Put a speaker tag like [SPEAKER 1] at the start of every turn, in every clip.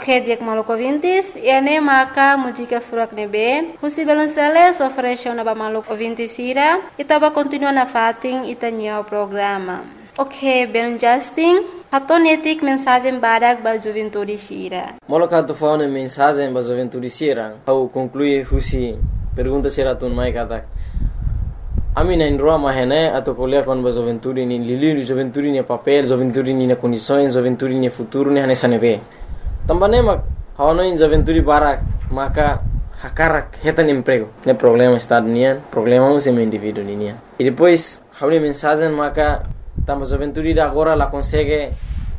[SPEAKER 1] Ok, dia maluco ouvintes, e ane maka música furak nebe, husi belonceles oferece na ba maluco ouvintes ira, itaba continua na fating itanyo programa. Ok, belon Justin, hatonetik mensagem badak ba juventude sira.
[SPEAKER 2] Moloka tu faune mensagem ba juventude sira, au conclui husi pergunta sira tun mai katak. Ami na indroa mahene atau kuliah kon ba juventude ni lili juventude ni papel, juventude ni na condições, juventude ni futuro ni hanesa nebe. Tambane mak hawano in juventude barak maka hakarak hetan emprego. Ne problema estado nian, problema um sem indivíduo nian. E depois hawni mensagem maka tamba juventude da agora la consegue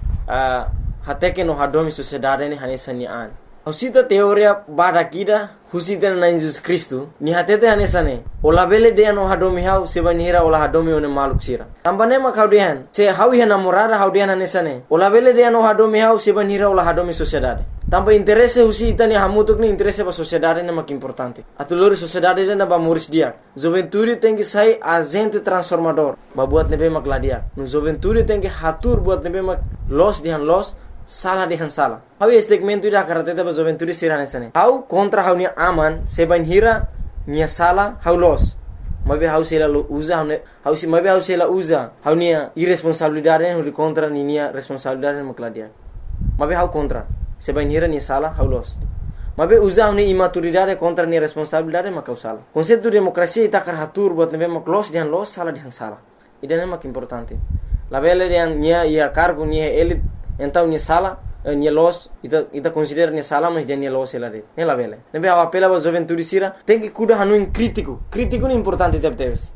[SPEAKER 2] até que no hadomi sociedade ni hanesa ni an. Husita teoria barakida husita na Jesus Cristo ni hatete hanesa ne. Ola bele de no hadomi hau sebanira ola hadomi one maluk sira. Tambane mak hawdihan se hawi namorada hawdihan hanesa ne. Ola bele de no hadomi hau sebanira ola hadomi sociedade. Tampa interesse husita ni hamutuk ni interesse ba sociedade ne mak importante. Atulori sociedade na ba moris dia. Juventude tem que sai agente transformador. Ba buat nebe mak ladia. No juventude tem que hatur buat nebe mak los dihan los salah dihan salah. Hau segmento ida karateta ba juventude sirane sane. Hau kontra hau ni aman seban hira ni salah hau los. Mabe hau sela usa hau si mabe hau sela usa hau ni irresponsabilidade hau kontra ni responsabilidade mak ladia. Mabe hau kontra seban hira ni salah hau los. Mabe usa hau ni imaturidade kontra ni responsabilidade mak hau salah. Konsepto demokrasia ita karatur buat nebe mak los dihan los salah dihan salah. Idane mak importante. La bele dihan nia ia cargo nia elit então ni sala ni los ita considera ni sala mas dia ni los ela de ela vele nebe a apela ba juventude sira tem que cuidar hanu in crítico ni importante teves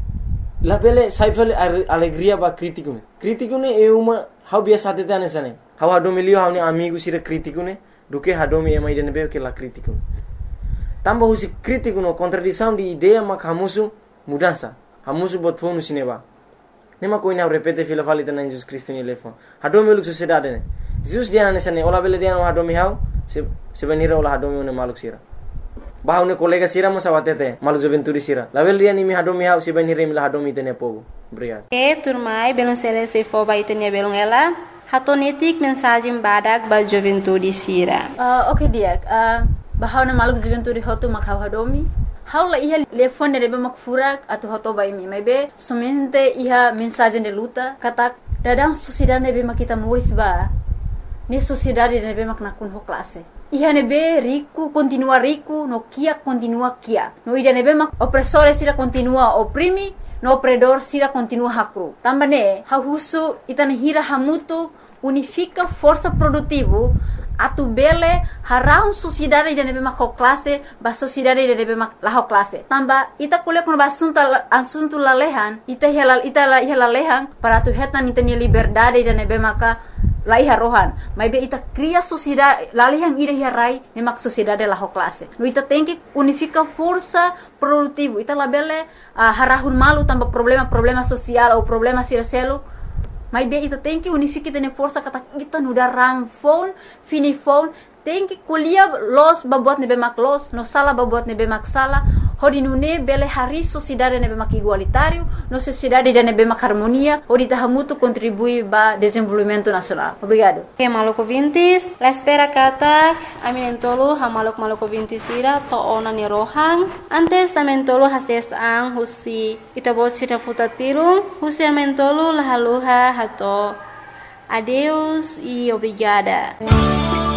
[SPEAKER 2] la vele saifel alegria ba crítico ne é uma how biasa tete anesane how hadomilio how ni amigo sira crítico ne do que hadomi é mais de nebe que la crítico tamba husi crítico no contradição de ideia mak hamusu mudança hamusu bot fonu sineba nema koina repete fila falita na Jesus Cristo ni lefon hadomi luk sociedade ne Jesus dia na sane ola bele dia no hadomi hau se benira ola hadomi ne maluk sira bahau ne kolega sira mo sawatete maluk juventude sira la bele dia ni mi hadomi hau se benira mi la hadomi tene pogo obrigado
[SPEAKER 1] turmai belon sele se fo ba itenia belon ela hatonetik mensagem badak ba juventude sira.
[SPEAKER 3] Ok dia bahau na maluk juventude hotu makau hadomi haula iha telefone nebe mak furak atau hoto bai mi maybe somente iha mensagem de luta kata dadang sociedade nebe mak kita muris ba ni sociedade nebe mak nakun ho classe iha nebe rico continua rico no kia continua kia no ida nebe mak opressore sira continua oprimi no opredor sira continua hakru tambane hahusu itane hira hamutu unifica força produtivo atu bele harau sociedade de nebe mak classe ba sociedade de nebe mak la classe tamba ita kule kun asunto lalehan ita lalehan para tu hetan ita ni liberdade de nebe maka la iha rohan mai be ita cria sociedade lalehan ida hirai ne mak sociedade la classe no ita tem que unifica força produtivo ita la bele harahun malu tamba problema social ou problema siraselo mas bem, ita tem que unificar tene força kata kita nuda rang phone, fini phone, tem que colher los babuat nebe mak los, no sala babuat nebe mak sala, hodi nune bele hari sociedade nebe mak igualitário, no sociedade de nebe mak harmonia, hodi tahamutu contribui ba desenvolvimento nacional. Obrigado.
[SPEAKER 1] Ok, maluco vintis, la espera kata, aminentolo ha maluco vintis ira to ona ni rohang, antes amentolo hases ang husi itabos sira futatirung, husi amentolo lahaluha hato. Adeus e obrigada.